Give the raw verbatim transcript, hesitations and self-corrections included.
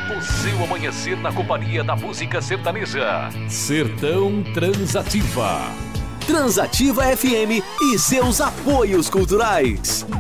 O seu amanhecer na companhia da música sertaneja. Sertão Transativa. Transativa F M e seus apoios culturais.